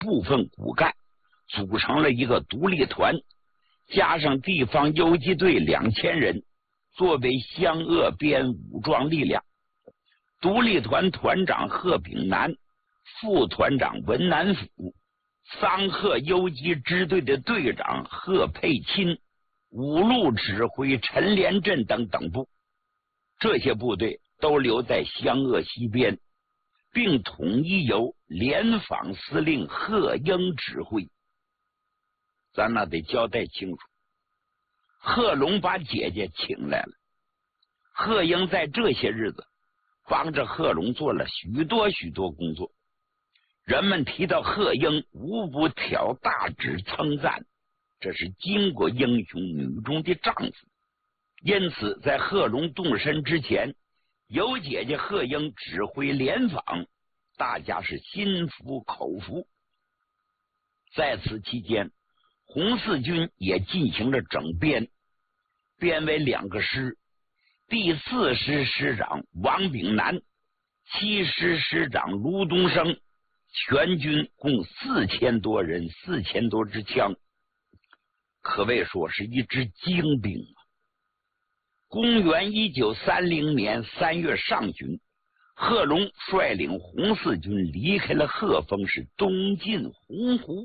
部分骨干，组成了一个独立团，加上地方游击队2000人，作为湘鄂边武装力量。独立团团长贺炳南，副团长文南甫，桑鹤游击支队的队长贺佩钦，五路指挥陈连镇等部，这些部队都留在湘鄂西边，并统一由联防司令贺英指挥。咱那得交代清楚，贺龙把姐姐请来了，贺英在这些日子帮着贺龙做了许多工作，人们提到贺英无不挑大指称赞，这是巾帼英雄女中的丈夫。因此在贺龙动身之前，由姐姐贺英指挥联防，大家是心服口服。在此期间，红四军也进行了整编，编为2个师，第4师师长王炳南，7师师长卢东升，全军共4000多人，4000多支枪，可谓说是一支精兵啊。公元1930年3月上旬，贺龙率领红四军离开了鹤峰，是东进洪湖。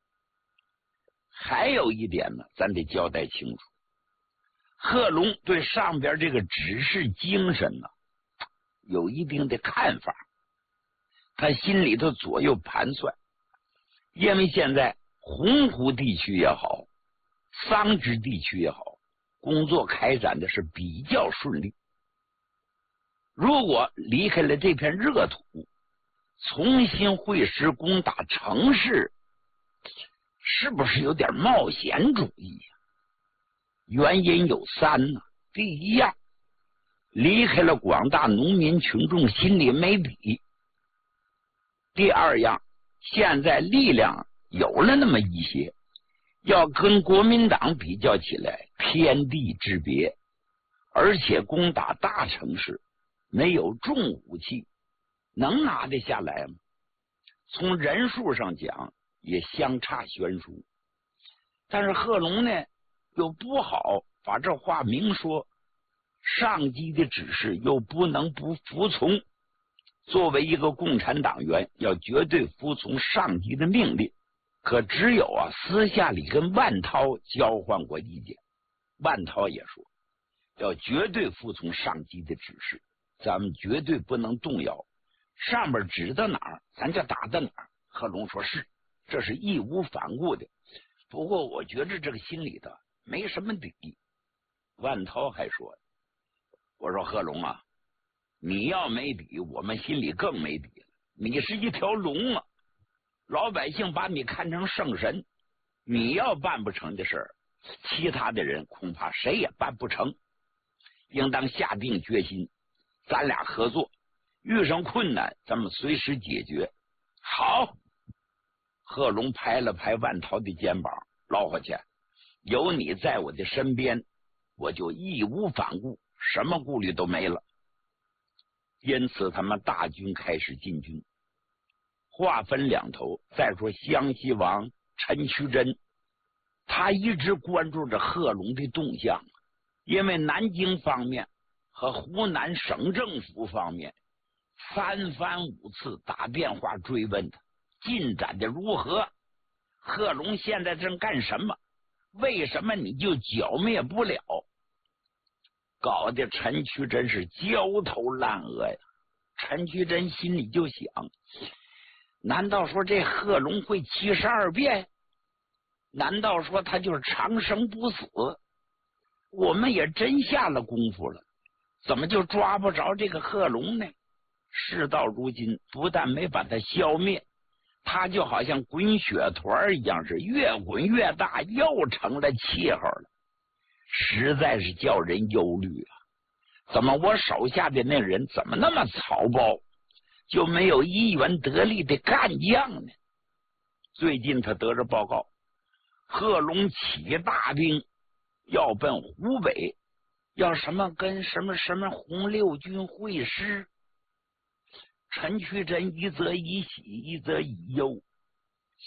还有一点呢，咱得交代清楚，贺龙对上边这个指示精神呢，有一定的看法，他心里头左右盘算，因为现在洪湖地区也好，桑植地区也好，工作开展的是比较顺利。如果离开了这片热土，重新会师攻打城市，是不是有点冒险主义呀？原因有3呢。第一样，离开了广大农民群众，心里没底。第二样，现在力量有了那么一些，要跟国民党比较起来，天地之别。而且攻打大城市没有重武器，能拿得下来吗？从人数上讲也相差悬殊。但是贺龙呢，又不好把这话明说，上级的指示又不能不服从。作为一个共产党员，要绝对服从上级的命令。可只有私下里跟万涛交换过意见，万涛也说要绝对服从上级的指示，咱们绝对不能动摇，上面指到哪儿咱就打到哪儿。贺龙说是，这是义无反顾的，不过我觉着这个心里头没什么底。万涛还说，我说贺龙啊，你要没底，我们心里更没底了。你是一条龙啊，老百姓把你看成圣神，你要办不成的事儿，其他的人恐怕谁也办不成。应当下定决心，咱俩合作，遇上困难咱们随时解决。好，贺龙拍了拍万涛的肩膀，老伙计，有你在我的身边，我就义无反顾，什么顾虑都没了。因此他们大军开始进军，划分两头。再说湘西王陈渠珍，他一直关注着贺龙的动向，因为南京方面和湖南省政府方面3番5次打电话追问他进展的如何，贺龙现在正干什么，为什么你就剿灭不了，搞得陈渠珍是焦头烂额呀。陈渠珍心里就想，难道说这贺龙会72变？难道说他就是长生不死？我们也真下了功夫了，怎么就抓不着这个贺龙呢？事到如今，不但没把他消灭，他就好像滚雪团一样，是越滚越大，又成了气候了，实在是叫人忧虑啊！怎么我手下的那人怎么那么草包，就没有一员得力的干将呢？最近他得着报告，贺龙起大兵要奔湖北，要什么跟什么红六军会师。陈渠珍一则以喜，一则以忧。